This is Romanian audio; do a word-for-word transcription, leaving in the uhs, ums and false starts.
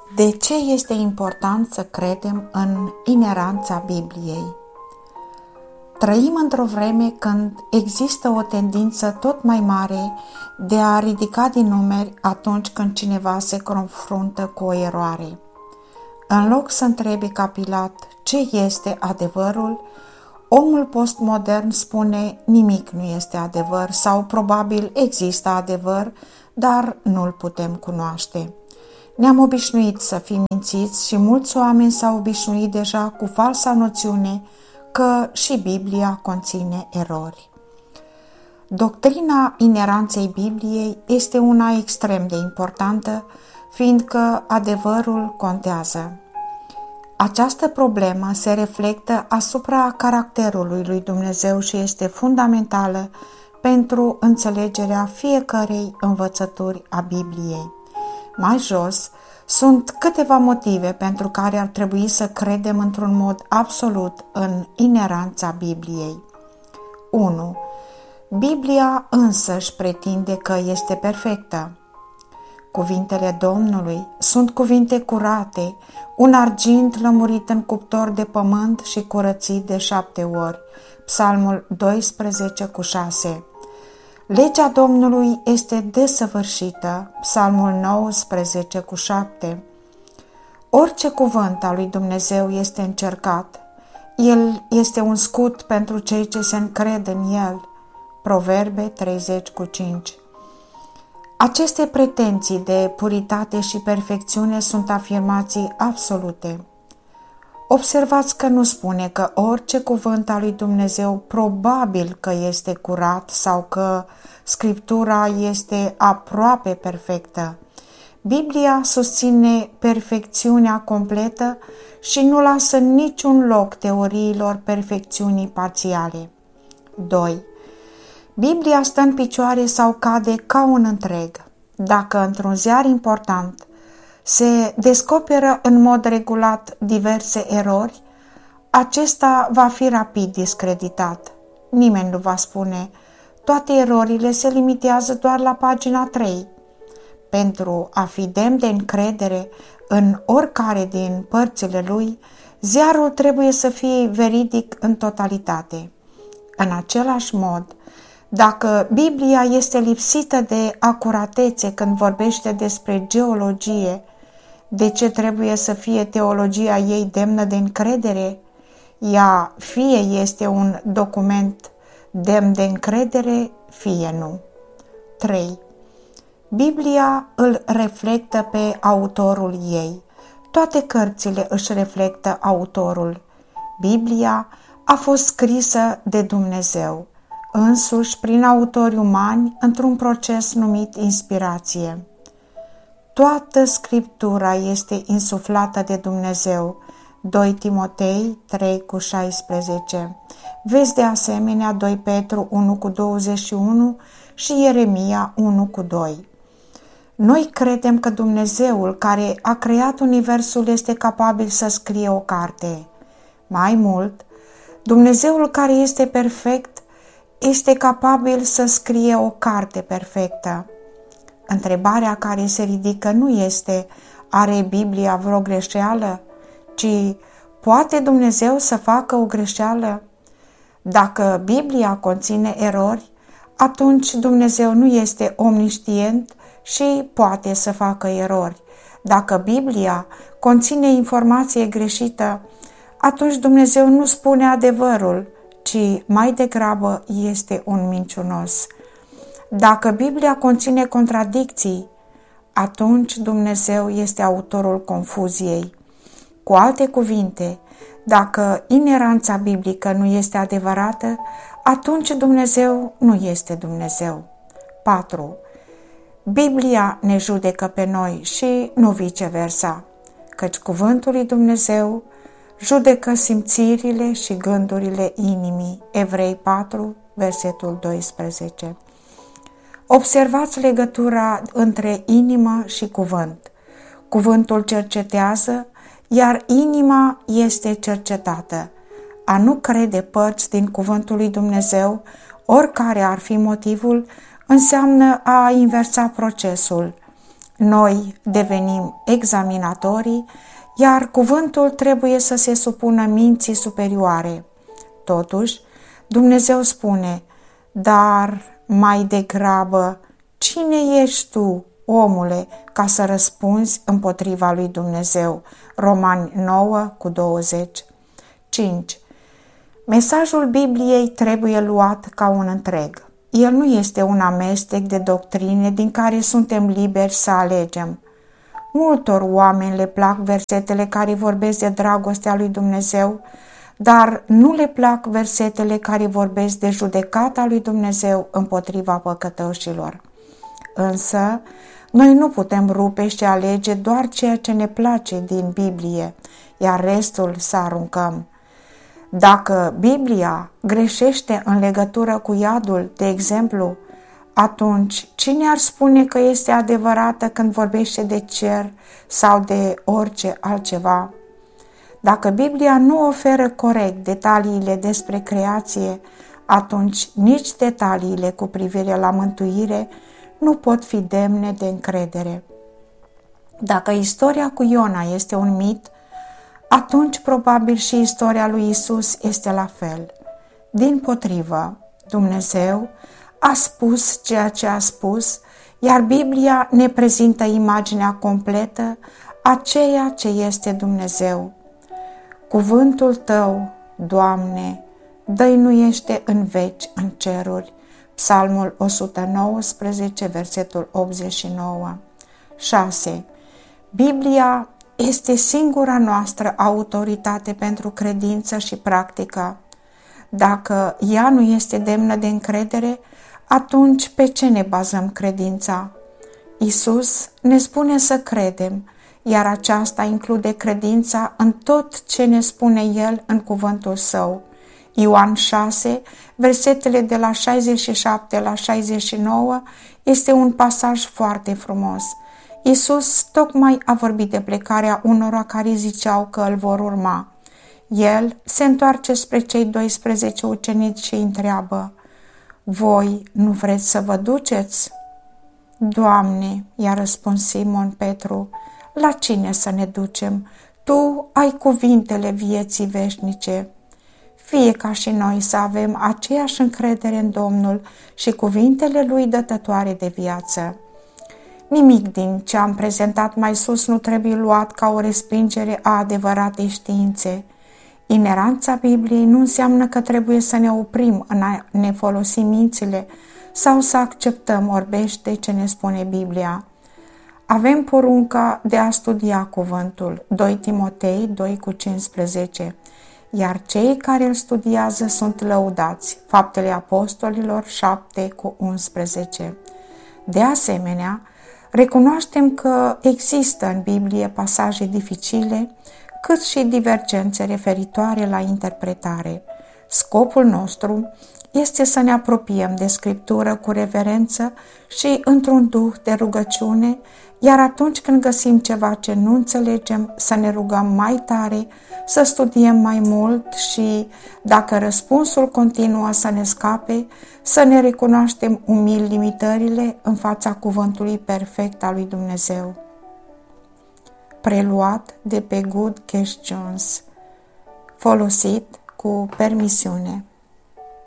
De ce este important să credem în ineranța Bibliei? Trăim într-o vreme când există o tendință tot mai mare de a ridica din numeri atunci când cineva se confruntă cu o eroare. În loc să întrebe ca Pilat ce este adevărul, omul postmodern spune nimic nu este adevăr sau probabil există adevăr, dar nu-l putem cunoaște. Ne-am obișnuit să fim mințiți și mulți oameni s-au obișnuit deja cu falsa noțiune că și Biblia conține erori. Doctrina ineranței Bibliei este una extrem de importantă, fiindcă adevărul contează. Această problemă se reflectă asupra caracterului lui Dumnezeu și este fundamentală pentru înțelegerea fiecărei învățături a Bibliei. Mai jos, sunt câteva motive pentru care ar trebui să credem într-un mod absolut în ineranța Bibliei. unu. Biblia însăși pretinde că este perfectă. Cuvintele Domnului sunt cuvinte curate, un argint lămurit în cuptor de pământ și curățit de șapte ori. Psalmul doisprezece cu șase. Legea Domnului este desăvârșită. Psalmul nouăsprezece cu șapte. Orice cuvânt al lui Dumnezeu este încercat. El este un scut pentru cei ce se încred în el. Proverbe treizeci cu cinci. Aceste pretenții de puritate și perfecțiune sunt afirmații absolute. Observați că nu spune că orice cuvânt al lui Dumnezeu probabil că este curat sau că Scriptura este aproape perfectă. Biblia susține perfecțiunea completă și nu lasă niciun loc teoriilor perfecțiunii parțiale. doi. Biblia stă în picioare sau cade ca un întreg. Dacă într-un ziar important se descoperă în mod regulat diverse erori, acesta va fi rapid discreditat. Nimeni nu va spune, toate erorile se limitează doar la pagina trei. Pentru a fi demn de încredere în oricare din părțile lui, ziarul trebuie să fie veridic în totalitate. În același mod, dacă Biblia este lipsită de acuratețe când vorbește despre geologie, de ce trebuie să fie teologia ei demnă de încredere? Ea fie este un document demn de încredere, fie nu. trei. Biblia îl reflectă pe autorul ei. Toate cărțile își reflectă autorul. Biblia a fost scrisă de Dumnezeu, însuși prin autori umani, într-un proces numit inspirație. Toată Scriptura este insuflată de Dumnezeu. doi Timotei trei cu șaisprezece. Vezi de asemenea doi Petru unu cu douăzeci și unu și Ieremia unu cu doi. Noi credem că Dumnezeul care a creat universul este capabil să scrie o carte. Mai mult, Dumnezeul care este perfect este capabil să scrie o carte perfectă. Întrebarea care se ridică nu este, are Biblia vreo greșeală, ci poate Dumnezeu să facă o greșeală? Dacă Biblia conține erori, atunci Dumnezeu nu este omniștient și poate să facă erori. Dacă Biblia conține informație greșită, atunci Dumnezeu nu spune adevărul, ci mai degrabă este un minciunos. Dacă Biblia conține contradicții, atunci Dumnezeu este autorul confuziei. Cu alte cuvinte, dacă ineranța biblică nu este adevărată, atunci Dumnezeu nu este Dumnezeu. patru. Biblia ne judecă pe noi și nu viceversa, căci cuvântul lui Dumnezeu judecă simțirile și gândurile inimii. Evrei patru, versetul doisprezece. Observați legătura între inimă și cuvânt. Cuvântul cercetează, iar inima este cercetată. A nu crede părți din cuvântul lui Dumnezeu, oricare ar fi motivul, înseamnă a inversa procesul. Noi devenim examinatorii, iar cuvântul trebuie să se supună minții superioare. Totuși, Dumnezeu spune, dar mai degrabă, cine ești tu, omule, ca să răspunzi împotriva lui Dumnezeu? Romani nouă cu douăzeci. cinci. Mesajul Bibliei trebuie luat ca un întreg. El nu este un amestec de doctrine din care suntem liberi să alegem. Multor oameni le plac versetele care vorbesc de dragostea lui Dumnezeu, dar nu le plac versetele care vorbesc de judecata lui Dumnezeu împotriva păcătoșilor. Însă, noi nu putem rupe și alege doar ceea ce ne place din Biblie, iar restul să aruncăm. Dacă Biblia greșește în legătură cu iadul, de exemplu, atunci cine ar spune că este adevărată când vorbește de cer sau de orice altceva? Dacă Biblia nu oferă corect detaliile despre creație, atunci nici detaliile cu privire la mântuire nu pot fi demne de încredere. Dacă istoria cu Iona este un mit, atunci probabil și istoria lui Isus este la fel. Dimpotrivă, Dumnezeu a spus ceea ce a spus, iar Biblia ne prezintă imaginea completă a ceea ce este Dumnezeu. Cuvântul Tău, Doamne, dăinuiește în veci în ceruri. Psalmul o sută nouăsprezece, versetul optzeci și nouă. șase. Biblia este singura noastră autoritate pentru credință și practică. Dacă ea nu este demnă de încredere, atunci pe ce ne bazăm credința? Isus ne spune să credem, iar aceasta include credința în tot ce ne spune El în cuvântul Său. Ioan șase, versetele de la șaizeci și șapte la șaizeci și nouă, este un pasaj foarte frumos. Isus tocmai a vorbit de plecarea unora care ziceau că îl vor urma. El se întoarce spre cei doisprezece ucenici și îi întreabă, voi nu vreți să vă duceți? Doamne, i-a răspuns Simon Petru, la cine să ne ducem? Tu ai cuvintele vieții veșnice. Fie ca și noi să avem aceeași încredere în Domnul și cuvintele Lui dătătoare de viață. Nimic din ce am prezentat mai sus nu trebuie luat ca o respingere a adevăratei științe. Ineranța Bibliei nu înseamnă că trebuie să ne oprim în a ne folosi mințile sau să acceptăm orbește ce ne spune Biblia. Avem porunca de a studia cuvântul, doi Timotei doi cu cincisprezece, iar cei care îl studiază sunt lăudați, Faptele Apostolilor șapte cu unsprezece. De asemenea, recunoaștem că există în Biblie pasaje dificile, cât și divergențe referitoare la interpretare. Scopul nostru este să ne apropiem de Scriptură cu reverență și într-un duh de rugăciune, iar atunci când găsim ceva ce nu înțelegem, să ne rugăm mai tare, să studiem mai mult și, dacă răspunsul continuă să ne scape, să ne recunoaștem umil limitările în fața cuvântului perfect al lui Dumnezeu. Preluat de pe Good Cash Jones, folosit cu permisiune.